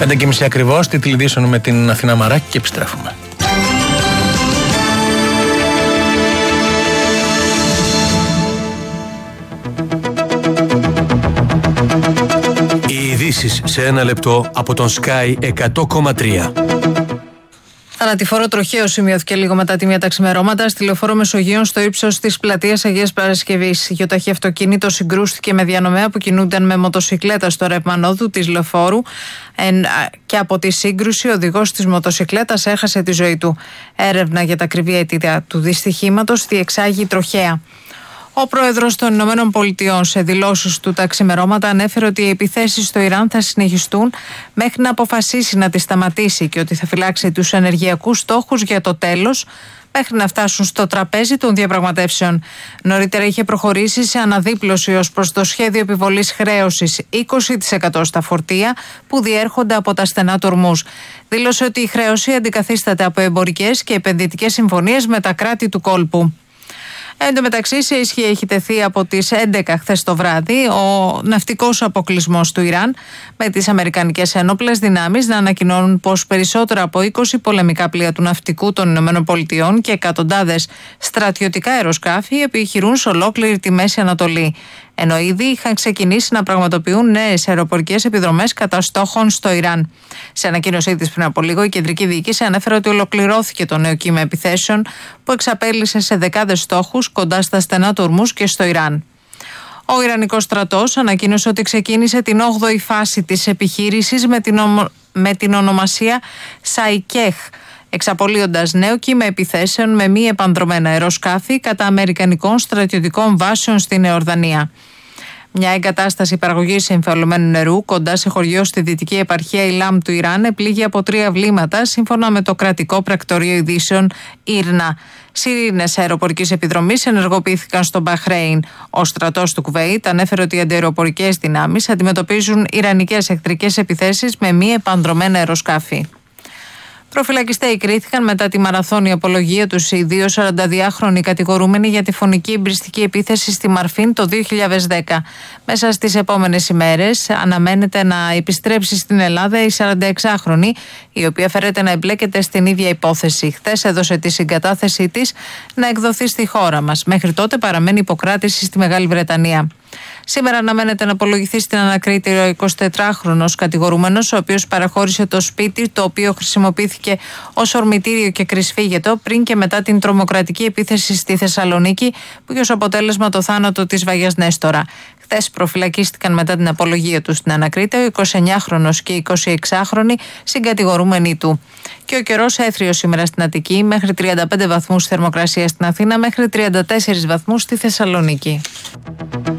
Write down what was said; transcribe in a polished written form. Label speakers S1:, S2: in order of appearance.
S1: 5:30 ακριβώς, τίτλοι ειδήσεων με την Αθηνά Μαράκη και επιστρέφουμε. Οι ειδήσεις σε ένα λεπτό από τον Sky 100,3.
S2: Θανατηφόρο τροχαίο σημειώθηκε λίγο μετά τη 1 τα ξημερώματα στη λεωφόρο Μεσογείων στο ύψος της πλατείας Αγίας Παρασκευής. Γιοταχή αυτοκίνητο συγκρούστηκε με διανομέα που κινούνταν με μοτοσικλέτα στο ρεύμα νόδου της λεωφόρου και από τη σύγκρουση ο οδηγός της μοτοσικλέτας έχασε τη ζωή του. Έρευνα για τα ακριβή αιτία του δυστυχήματος διεξάγει τροχαία. Ο πρόεδρος των Ηνωμένων Πολιτειών σε δηλώσεις του τα ξημερώματα ανέφερε ότι οι επιθέσεις στο Ιράν θα συνεχιστούν μέχρι να αποφασίσει να τις σταματήσει και ότι θα φυλάξει τους ενεργειακούς στόχους για το τέλος μέχρι να φτάσουν στο τραπέζι των διαπραγματεύσεων. Νωρίτερα είχε προχωρήσει σε αναδίπλωση ως προς το σχέδιο επιβολής χρέωσης 20% στα φορτία που διέρχονται από τα στενά του Ορμούζ. Δήλωσε ότι η χρέωση αντικαθίσταται από εμπορικές και επενδυτικές συμφωνίες με τα κράτη του κόλπου. Εν τω μεταξύ, σε ισχύ έχει τεθεί από τις 11 χθες το βράδυ ο ναυτικός αποκλεισμός του Ιράν, με τις αμερικανικές ένοπλες δυνάμεις να ανακοινώνουν πως περισσότερα από 20 πολεμικά πλοία του ναυτικού των ΗΠΑ και εκατοντάδες στρατιωτικά αεροσκάφη επιχειρούν σε ολόκληρη τη Μέση Ανατολή. Ενώ ήδη είχαν ξεκινήσει να πραγματοποιούν νέες αεροπορικές επιδρομές κατά στόχων στο Ιράν. Σε ανακοίνωσή της πριν από λίγο, η κεντρική διοίκηση ανέφερε ότι ολοκληρώθηκε το νέο κύμα επιθέσεων που εξαπέλυσε σε δεκάδες στόχους κοντά στα στενά του Ορμούζ και στο Ιράν. Ο Ιρανικός στρατός ανακοίνωσε ότι ξεκίνησε την 8η φάση της επιχείρησης με την ονομασία Σαϊκέχ, εξαπολύοντας νέο κύμα επιθέσεων με μη επανδρομένα αεροσκάφη κατά αμερικανικών στρατιωτικών βάσεων στην Ιορδανία. Μια εγκατάσταση παραγωγής εμφιαλωμένου νερού κοντά σε χωριό στη δυτική επαρχία Ηλάμ του Ιράν επλήγει από 3 βλήματα σύμφωνα με το κρατικό πρακτορείο ειδήσεων Ήρνα. Σιρήνες αεροπορικής επιδρομής ενεργοποιήθηκαν στο Μπαχρέιν. Ο στρατός του Κουβέιτ ανέφερε ότι οι αντιαεροπορικές δυνάμεις αντιμετωπίζουν ιρανικές εχθρικές επιθέσεις με μη επανδρομένα αεροσκάφη. Προφυλακιστέοι κρίθηκαν μετά τη μαραθώνια απολογία τους οι 2 42χρονοι κατηγορούμενοι για τη φωνική εμπριστική επίθεση στη Μαρφίν το 2010. Μέσα στις επόμενες ημέρες αναμένεται να επιστρέψει στην Ελλάδα η 46χρονη, η οποία φέρεται να εμπλέκεται στην ίδια υπόθεση. Χθες έδωσε τη συγκατάθεσή της να εκδοθεί στη χώρα μας. Μέχρι τότε παραμένει υποκράτηση στη Μεγάλη Βρετανία. Σήμερα αναμένεται να απολογηθεί στην ανακρίτηριο 24χρονος κατηγορούμενος, ο οποίος παραχώρησε το σπίτι το οποίο χρησιμοποιήθηκε ως ορμητήριο και κρυσφύγετο πριν και μετά την τρομοκρατική επίθεση στη Θεσσαλονίκη που είχε ως αποτέλεσμα το θάνατο της Βαγιάς Νέστορα. Χθες προφυλακίστηκαν μετά την απολογία του στην ανακρίτηριο 29χρονος και 26χρονοι συγκατηγορούμενοι του. Και ο καιρός έθριος σήμερα στην Αττική, μέχρι 35 βαθμούς θερμοκρασία στην Αθήνα, μέχρι 34 βαθμούς στη Θεσσαλονίκη.